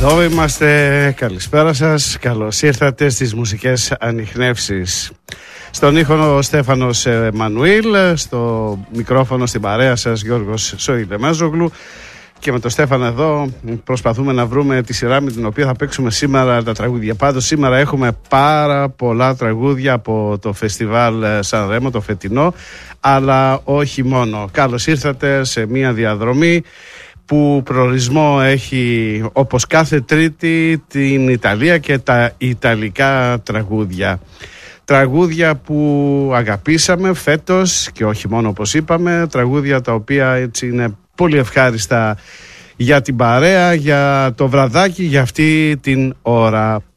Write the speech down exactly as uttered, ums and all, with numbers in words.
Εδώ είμαστε, καλησπέρα σας, καλώς ήρθατε στις μουσικές ανιχνεύσεις. Στον ήχο ο Στέφανος Μανουήλ, στο μικρόφωνο στην παρέα σας Γιώργος Σοηλεμάζογλου. Και με τον Στέφανο εδώ προσπαθούμε να βρούμε τη σειρά με την οποία θα παίξουμε σήμερα τα τραγούδια. Πάντως σήμερα έχουμε πάρα πολλά τραγούδια από το φεστιβάλ Σαν Ρέμο, το φετινό, αλλά όχι μόνο. Καλώς ήρθατε σε μια διαδρομή που προορισμό έχει, όπως κάθε Τρίτη, την Ιταλία και τα ιταλικά τραγούδια. Τραγούδια που αγαπήσαμε φέτος και όχι μόνο, όπως είπαμε, τραγούδια τα οποία έτσι είναι πολύ ευχάριστα για την παρέα, για το βραδάκι, για αυτή την ώρα.